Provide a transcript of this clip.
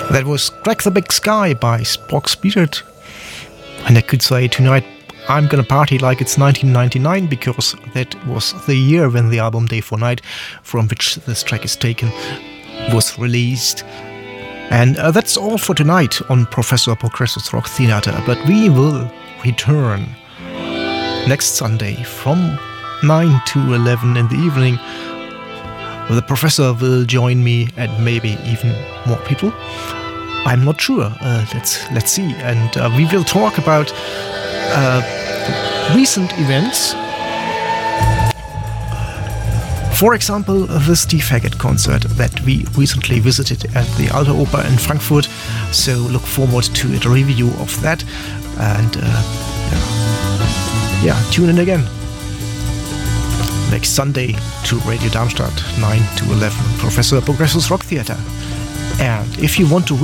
That was Crack the Big Sky by Spock Spirit. And I could say tonight I'm gonna party like it's 1999 because that was the year when the album Day for Night, from which this track is taken, was released. And that's all for tonight on Professor Progressus Rock Theater. But we will return next Sunday from 9 to 11 in the evening. The professor will join me and maybe even more people. I'm not sure. Let's see. And we will talk about recent events. For example, the Steve Hackett concert that we recently visited at the Alte Oper in Frankfurt. So look forward to a review of that. And tune in again next Sunday to Radio Darmstadt, 9 to 11, Professor Progressus Rock Theater. And if you want to